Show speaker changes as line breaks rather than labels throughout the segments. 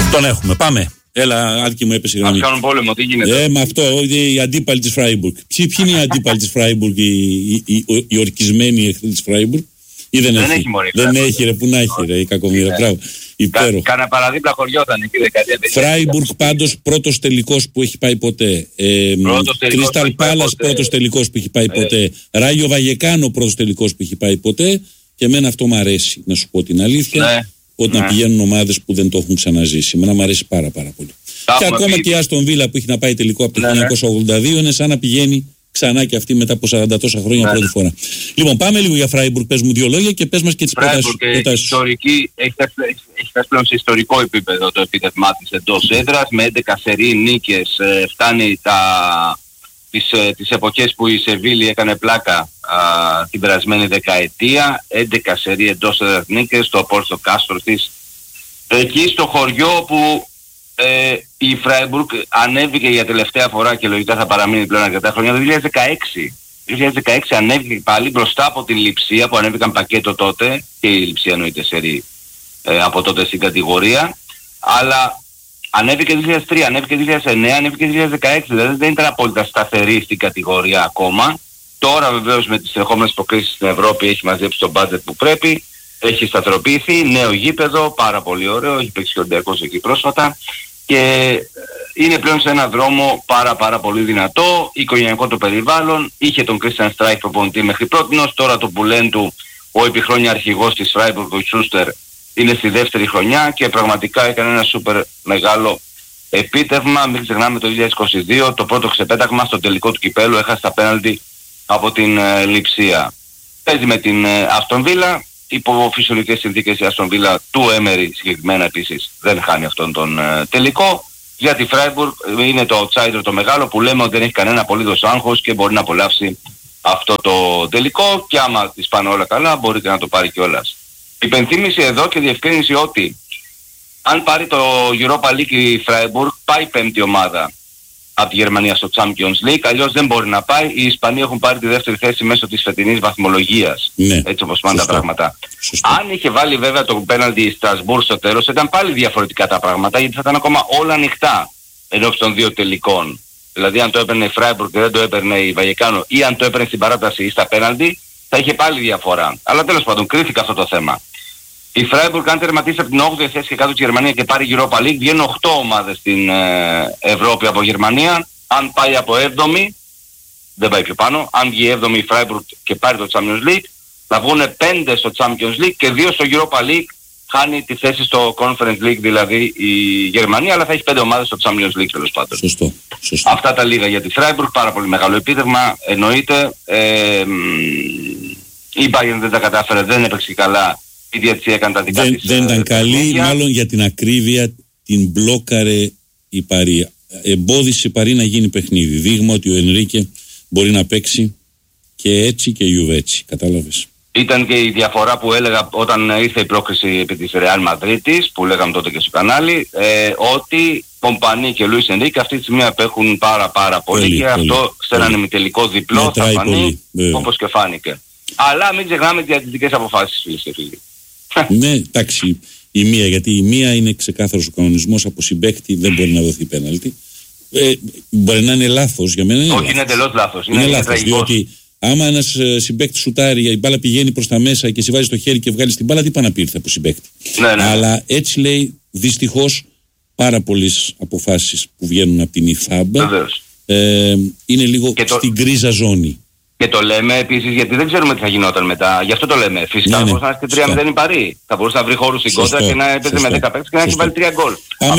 Τον έχουμε, πάμε. Έλα, Άλκη μου, έπεσε η γραμμή.
Ας κάνουν πόλεμο, τι γίνεται.
Με αυτό, οι αντίπαλοι της Φράιμπουργκ. Ποιοι είναι οι αντίπαλοι της Φράιμπουργκ, οι ορκισμένοι εχθροί της Φράιμπουργκ, ή δεν έχει? Δεν έχει, ρε, που να έχει, ρε, η κακομοίρα. Μπράβο. Υπέροχο.
Κάνα παραδίπλα χωριό ήταν εκεί, δεκαετία.
Φράιμπουργκ πάντως πρώτος τελικός που έχει πάει ποτέ. Κρίσταλ Πάλας πρώτος τελικός που έχει πάει ποτέ. Ράγιο Βαγεκάνο πρώτος τελικός που έχει πάει ποτέ. Και εμένα αυτό μου αρέσει, να σου πω την αλήθεια. Όταν πηγαίνουν ομάδες που δεν το έχουν ξαναζήσει. Εμένα μου αρέσει πάρα πολύ. Και ακόμα και η Άστον Βίλα που έχει να πάει τελικό από το 1982 είναι σαν να πηγαίνει ξανά και αυτή μετά από 40 τόσα χρόνια πρώτη φορά. Λοιπόν, πάμε λίγο για Φράιμπουργκ. Πες μου δύο λόγια και πες μας και τις προτάσεις.
Ιστορική, έχει φτάσει πλέον σε ιστορικό επίπεδο το επίτευγμά της εντός έδρας. Με 11 σερί νίκες φτάνει τις εποχές που η Σεβίλη έκανε πλάκα την περασμένη δεκαετία. 11 σερί εντός έδρας νίκες στο Πόρτο Κάστρο της. Εκεί στο χωριό που η Φράιμπουργκ ανέβηκε για τελευταία φορά και λογικά θα παραμείνει πλέον αρκετά χρόνια, το 2016. Το 2016 ανέβηκε πάλι μπροστά από την Λειψία που ανέβηκαν πακέτο τότε, και η Λειψία εννοείται σερί από τότε στην κατηγορία, αλλά ανέβηκε 2003, ανέβηκε 2009, ανέβηκε 2016, δηλαδή δεν ήταν απόλυτα σταθερή στην κατηγορία ακόμα. Τώρα βεβαίως με τις ερχόμενες προκρίσεις στην Ευρώπη έχει μαζέψει το budget που πρέπει, έχει σταθεροποιηθεί, νέο γήπεδο, πάρα πολύ ωραίο, έχει παίξει και ο Ολυμπιακός εκεί πρόσφατα και είναι πλέον σε ένα δρόμο πάρα πολύ δυνατό, οικογενειακό το περιβάλλον, είχε τον Christian Streich προπονητή μέχρι πρότινος, τώρα το πουλέν του, ο επιχρόνια αρχηγός της Freiburg, ο Schuster, είναι στη δεύτερη χρονιά και πραγματικά έκανε ένα σούπερ μεγάλο επίτευγμα. Μην ξεχνάμε το 2022, το πρώτο ξεπέταγμα στο τελικό του κυπέλου, έχασε τα πέναλτι από την Λειψία. Παίζει με την Άστον Βίλα, υπό φυσιολογικές συνθήκες η Άστον Βίλα του Έμερι συγκεκριμένα επίσης δεν χάνει αυτόν τον τελικό. Για τη Φράιμπουργκ είναι το outsider το μεγάλο που λέμε ότι δεν έχει κανένα απολύτως άγχος και μπορεί να απολαύσει αυτό το τελικό και άμα της πάνε όλα καλά μπορεί και να το πάρει κιόλας. Υπενθύμηση εδώ και διευκρίνηση ότι αν πάρει το Europa League η Φράιμπουργκ πάει πέμπτη ομάδα από τη Γερμανία στο Champions League, αλλιώς δεν μπορεί να πάει. Οι Ισπανοί έχουν πάρει τη δεύτερη θέση μέσω της φετινής βαθμολογίας. Ναι, έτσι όπως πάνε τα πράγματα. Αν είχε βάλει βέβαια το πέναλτι η Στρασβούρ στο τέλος, ήταν πάλι διαφορετικά τα πράγματα, γιατί θα ήταν ακόμα όλα ανοιχτά ενώπιον των δύο τελικών. Δηλαδή αν το έπαιρνε η Φράιμπουργκ και δεν το έπαιρνε η Βαγεκάνο, ή αν το έπαιρνε στην παράταση ή στα πέναλτι, θα είχε πάλι διαφορά. Αλλά τέλος πάντων κρίθηκε αυτό το θέμα. Η Φράιμπουργκ αν τερματίσει από την 8η θέση και κάτω της Γερμανία και πάρει Europa League, βγαίνουν 8 ομάδες στην Ευρώπη από Γερμανία. Αν πάει από 7η, δεν πάει πιο πάνω. Αν βγει 7η η Φράιμπουργκ και πάρει το Champions League, θα βγουν 5 στο Champions League και 2 στο Europa League. Χάνει τη θέση στο Conference League δηλαδή η Γερμανία, αλλά θα έχει 5 ομάδες στο Champions League τέλος πάντων.
Σωστό.
Αυτά τα λίγα για τη Φράιμπουργκ, πάρα πολύ μεγάλο επίτευγμα, εννοείται. Η Bayern δεν τα κατάφερε, δεν έπαιξε καλά. Η διαιτησία έκανε τα δικά της.
Δεν ήταν καλή, μάλλον για την ακρίβεια την μπλόκαρε η Παρί. Εμπόδισε η Παρί να γίνει παιχνίδι. Δείγμα ότι ο Ενρίκε μπορεί να παίξει και έτσι και Juve έτσι. Κατάλαβες.
Ήταν και η διαφορά που έλεγα όταν ήρθε η πρόκριση επί της Real Μαδρίτης, που λέγαμε τότε και στο κανάλι, ότι Κομπανί και Λουίς Ενρίκε αυτή τη στιγμή απέχουν πάρα πολύ και αυτό σε έναν ημιτελικό διπλό θα φανεί όπως και φάνηκε. Αλλά μην ξεχνάμε τις διαιτητικές αποφάσεις, φίλες και φίλοι.
Ναι, εντάξει, η μία, γιατί η μία είναι ξεκάθαρος ο κανονισμός, από συμπαίκτη δεν μπορεί να δοθεί πέναλτι. Μπορεί να είναι λάθος, για μένα είναι
όχι,
λάθος.
είναι εντελώς λάθος.
Είναι λάθος, διότι άμα ένας συμπαίκτης σουτάρει, η μπάλα πηγαίνει προς τα μέσα και σε βάζει το χέρι και βγάλει την μπάλα, τι πάει να πει ήρθε από συμπαίκτη.
Ναι. Αλλά
έτσι λέει δυστυχώς πάρα πολλές αποφάσεις που βγαίνουν από την ΙΦΑΜ είναι λίγο στην γκρίζα ζώνη.
Και το λέμε επίσης γιατί δεν ξέρουμε τι θα γινόταν μετά. Γι' αυτό το λέμε. Φυσικά θα μπορούσε να έρθει 3-0 η Παρί. Θα μπορούσε να βρει χώρους στην κόντρα και να έπαιζε με 10 παίκτες και να έχει βάλει 3 γκολ.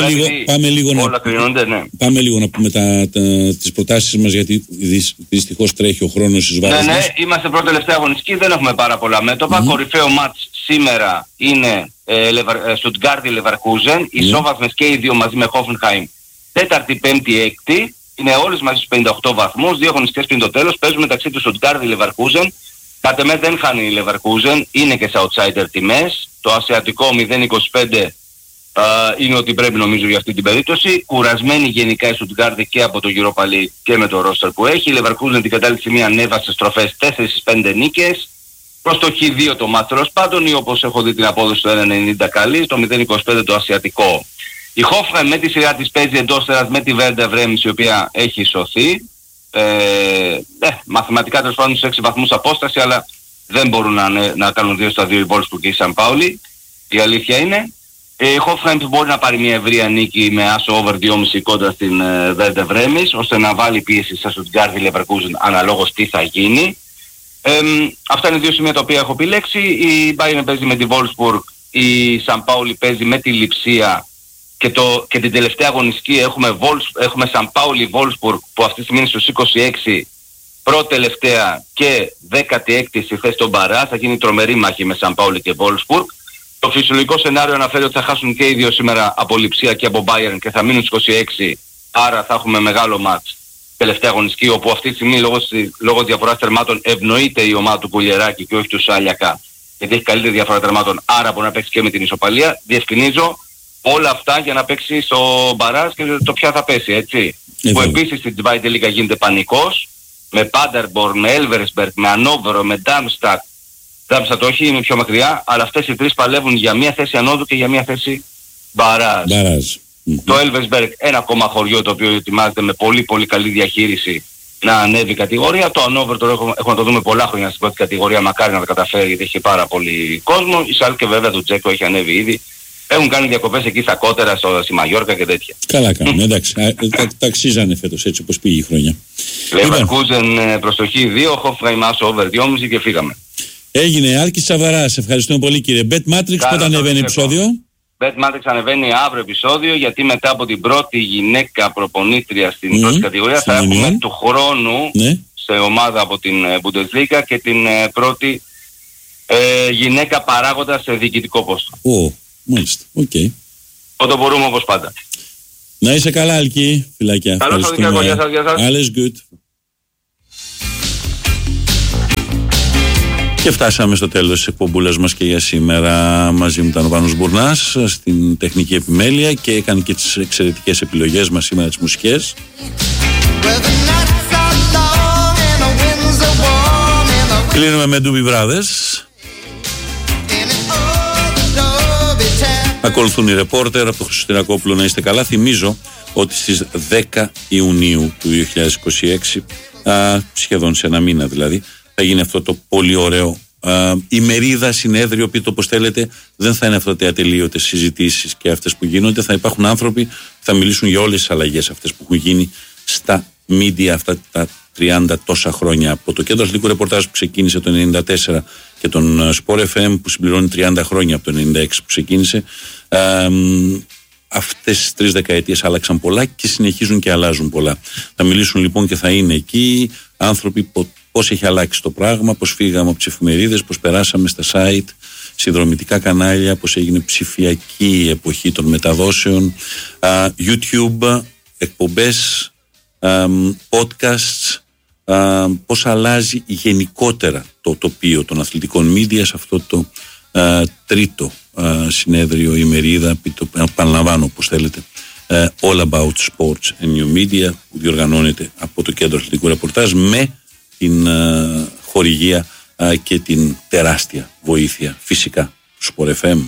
Πάμε λίγο να πούμε τις προτάσεις μας, γιατί δυστυχώς τρέχει ο χρόνος εις βάρος μας.
Ναι, είμαστε πρώτη τελευταία αγωνιστική, δεν έχουμε πάρα πολλά μέτωπα. Κορυφαίο μάτς σήμερα είναι Στουτγκάρδη Λεβαρκούζεν. Ισόβαθμες και οι δύο μαζί με Χόφενχάιμ. Τέταρτη, πέμπτη, έκτη. Είναι όλες μαζί στους 58 βαθμούς, 2 αγωνιστικές πριν το τέλος, παίζουν μεταξύ του Στουτγκάρδη Λεβαρκούζεν. Κατ' εμέ δεν χάνει η Λεβαρκούζεν, είναι και σε outsider τιμές. Το ασιατικό 0,25 είναι ότι πρέπει νομίζω για αυτή την περίπτωση. Κουρασμένη γενικά η Στουτγκάρδη και από το Europa League και με το roster που έχει. Η Λεβαρκούζεν την κατάλληλη στιγμή ανέβασε στροφές 4-5 νίκες. Προς το Χ2 το μάτς τέλος πάντων, ή όπως έχω δει την απόδοση το 1,90 καλή, το 0,25 το ασιατικό. Η Hoffenheim με τη σειρά της παίζει εντός έδρας με τη Werder Bremen, η οποία έχει σωθεί. Μαθηματικά τέλος πάντων στους 6 βαθμούς απόσταση, αλλά δεν μπορούν να κάνουν 2-2 οι Wolfsburg και η Σαν Πάουλη. Η αλήθεια είναι. Η Hoffenheim μπορεί να πάρει μια ευρεία νίκη με άσο over 2,5 κόντρα στην Werder Bremen, ώστε να βάλει πίεση στα Stuttgart Leverkusen αναλόγως τι θα γίνει. Αυτά είναι δύο σημεία τα οποία έχω επιλέξει. Η Bayern παίζει με τη Wolfsburg, η Σαν Πάουλη παίζει με τη Λειψία και την τελευταία αγωνιστική έχουμε Σαν Πάουλη Wolfsburg που αυτή τη στιγμή είναι στους 26, πρώτη τελευταία και 16η στη θέση των μπαρά. Θα γίνει τρομερή μάχη με Σαν Πάουλη και Wolfsburg. Το φυσιολογικό σενάριο αναφέρει ότι θα χάσουν και οι δύο σήμερα από Λειψία και από Bayern και θα μείνουν στους 26, άρα θα έχουμε μεγάλο μάτς τελευταία αγωνιστική, όπου αυτή τη στιγμή λόγω διαφοράς τερμάτων ευνοείται η ομάδα του Κουλιεράκη και όχι του Σάλιακα, γιατί έχει καλύτερη διαφορά τερμάτων, άρα μπορεί να παίξει και με την ισοπαλία. Διευκρινίζω όλα αυτά για να παίξει στο μπαράζ και το ποια θα πέσει, έτσι. Που επίσης στην Zweite Liga γίνεται πανικός, με Paderborn, με Elversberg, με Ανόβερο, με Darmstadt. Darmstadt όχι, είναι πιο μακριά, αλλά αυτές οι τρεις παλεύουν για μια θέση ανώδου και για μια θέση μπαράζ. Το Elversberg, ένα ακόμα χωριό το οποίο ετοιμάζεται με πολύ πολύ καλή διαχείριση να ανέβει κατηγορία. Το Ανόβερ τώρα έχουμε να το δούμε πολλά χρόνια στην πρώτη κατηγορία, μακάρι να τα καταφέρει γιατί έχει πάρα πολύ κόσμο. Η Σάλκε βέβαια του Τζέκο έχει ανέβει ήδη. Έχουν κάνει διακοπές εκεί στα Κότερα, στη Μαγιόρκα και τέτοια.
Καλά κάνουν, εντάξει. Ταξίζανε φέτος έτσι όπως πήγε η χρονιά.
Leverkusen προστοχή 2, Hoffenheim άσο over 2,5 και φύγαμε.
Έγινε. Άλκης Σαβαράς, ευχαριστούμε πολύ κύριε. Bet Matrix, πότε ανεβαίνει επεισόδιο?
Bet Matrix ανεβαίνει αύριο επεισόδιο, γιατί μετά από την πρώτη γυναίκα προπονήτρια στην πρώτη κατηγορία θα έχουμε του χρόνου σε ομάδα από την Bundesliga και την πρώτη γυναίκα παράγοντα σε διοικητικό πόστο.
Μάλιστα, οκ.
Όταν μπορούμε όπως πάντα.
Να είσαι καλά Άλκη, φιλάκια.
Καλώς σας, γεια σας.
Alles good. Και φτάσαμε στο τέλος της εκπομπούλας μας και για σήμερα. Μαζί μου ήταν ο Πάνος Μπουρνάς στην τεχνική επιμέλεια και έκανε και τις εξαιρετικές επιλογές μας σήμερα, τις μουσικές. Κλείνουμε με Doobie Brothers. Ακολουθούν οι ρεπόρτερ από το Χριστουγεννακόπουλο. Να είστε καλά. Θυμίζω ότι στις 10 Ιουνίου του 2026, σχεδόν σε ένα μήνα δηλαδή, θα γίνει αυτό το πολύ ωραίο ημερίδα, συνέδριο, πείτε όπως θέλετε. Δεν θα είναι αυτό τα ατελείωτες συζητήσεις και αυτές που γίνονται. Θα υπάρχουν άνθρωποι που θα μιλήσουν για όλες τις αλλαγές αυτές που έχουν γίνει στα media αυτά τα 30 τόσα χρόνια. Από το Κέντρο Αθλητικού Ρεπορτάζ που ξεκίνησε το 1994 και τον Sport FM που συμπληρώνει 30 χρόνια από το 1996 που ξεκίνησε. Αυτές τις 3 δεκαετίες άλλαξαν πολλά και συνεχίζουν και αλλάζουν πολλά. Θα μιλήσουν λοιπόν και θα είναι εκεί άνθρωποι πώς έχει αλλάξει το πράγμα, πώς φύγαμε από τις εφημερίδες, πώς περάσαμε στα site, συνδρομητικά κανάλια, πώς έγινε ψηφιακή εποχή των μεταδόσεων, YouTube, εκπομπές, podcasts, πώς αλλάζει γενικότερα το τοπίο των αθλητικών media σε αυτό το τρίτο συνέδριο, ημερίδα, επαναλαμβάνω όπως θέλετε, All About Sports and New Media, που διοργανώνεται από το Κέντρο Αθλητικού Ρεπορτάζ με την χορηγία και την τεράστια βοήθεια φυσικά του Sport FM.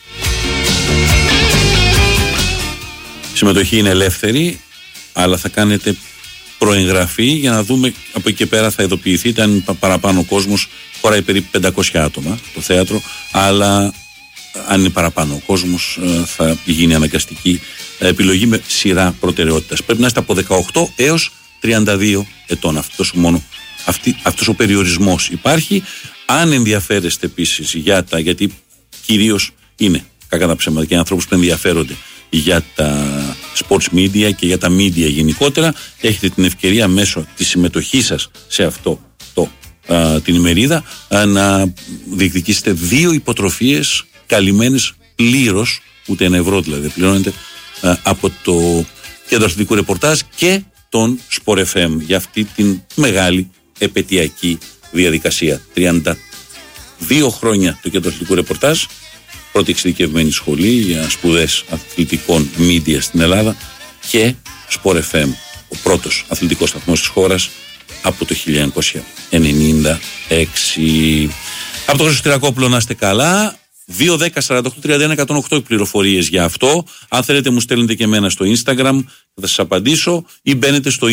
Η συμμετοχή είναι ελεύθερη, αλλά θα κάνετε προεγγραφή για να δούμε από εκεί και πέρα θα ειδοποιηθείτε αν παραπάνω ο κόσμος. Χωράει περίπου 500 άτομα το θέατρο, αλλά αν είναι παραπάνω ο κόσμος θα γίνει αναγκαστική επιλογή με σειρά προτεραιότητας. Πρέπει να είστε από 18 έως 32 ετών. Αυτός ο περιορισμός υπάρχει. Αν ενδιαφέρεστε επίσης γιατί κυρίως είναι κακά τα ψέματα και ανθρώπους που ενδιαφέρονται για τα sports media και για τα media γενικότερα, έχετε την ευκαιρία μέσω της συμμετοχής σας σε αυτό την ημερίδα να διεκδικήσετε 2 υποτροφίες καλυμμένες πλήρως, ούτε €1 δηλαδή πληρώνετε, από το Κέντρο Αθλητικού Ρεπορτάζ και τον Sport FM για αυτή την μεγάλη επετειακή διαδικασία. 32 χρόνια το Κέντρο Αθλητικού Ρεπορτάζ, πρώτη εξειδικευμένη σχολή για σπουδές αθλητικών media στην Ελλάδα, και Sport FM, ο πρώτος αθλητικός σταθμός της χώρας από το 1996. Από το Χριστουγεννακόπουλο να είστε καλά. 2-10-48-31-108 πληροφορίες για αυτό. Αν θέλετε μου στέλνετε και εμένα στο Instagram, θα σας απαντήσω, ή μπαίνετε στο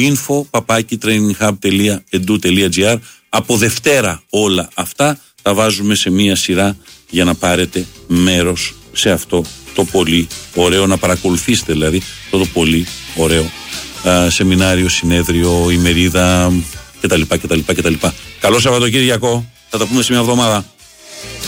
info@traininghub.edu.gr. Από Δευτέρα όλα αυτά τα βάζουμε σε μία σειρά για να πάρετε μέρος σε αυτό το πολύ ωραίο, να παρακολουθήσετε δηλαδή το πολύ ωραίο σεμινάριο, συνέδριο, ημερίδα κτλ. Καλό Σαββατοκύριακο, θα τα πούμε σε μια εβδομάδα.